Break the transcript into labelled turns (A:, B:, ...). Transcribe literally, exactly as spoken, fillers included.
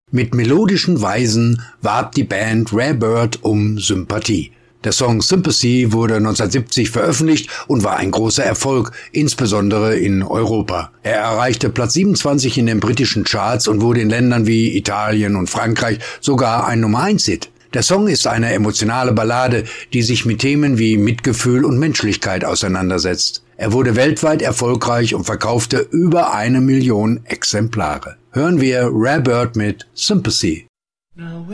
A: Mit melodischen Weisen warb die Band Rare Bird um Sympathie. Der Song Sympathy wurde neunzehnhundertsiebzig veröffentlicht und war ein großer Erfolg, insbesondere in Europa. Er erreichte Platz siebenundzwanzig in den britischen Charts und wurde in Ländern wie Italien und Frankreich sogar ein Nummer eins Hit. Der Song ist eine emotionale Ballade, die sich mit Themen wie Mitgefühl und Menschlichkeit auseinandersetzt. Er wurde weltweit erfolgreich und verkaufte über eine Million Exemplare. Hören wir Rare Bird mit Sympathy.
B: Now